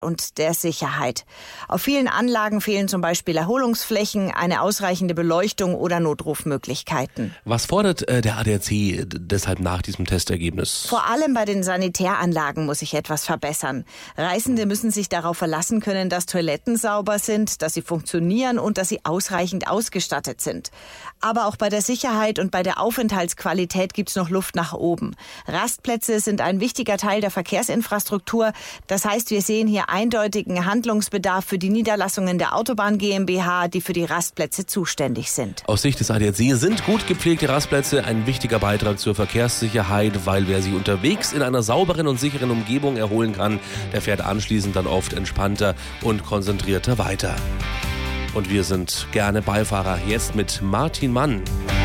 und der Sicherheit. Auf vielen Anlagen fehlen zum Beispiel Erholungsflächen, eine ausreichende Beleuchtung oder Notrufmöglichkeiten. Was fordert der ADAC deshalb nach diesem Testergebnis? Vor allem bei den Sanitäranlagen muss sich etwas verbessern. Reisende müssen sich darauf verlassen können, dass Toiletten sauber sind, dass sie funktionieren und dass sie ausreichend ausgestattet sind. Aber auch bei der Sicherheit und bei der Aufenthaltsqualität gibt es noch Luft nach oben. Rastplätze sind ein wichtiger Teil der Verkehrsinfrastruktur. Das heißt, wir sehen hier eindeutigen Handlungsbedarf für die Niederlassungen der Autobahn GmbH, die für die Rastplätze zuständig sind. Aus Sicht des ADAC sind gut gepflegte Rastplätze ein wichtiger Beitrag zur Verkehrssicherheit, weil wer sich unterwegs in einer sauberen und sicheren Umgebung erholen kann, der fährt anschließend dann oft entspannter und konzentrierter weiter. Und wir sind gerne Beifahrer, jetzt mit Martin Mann.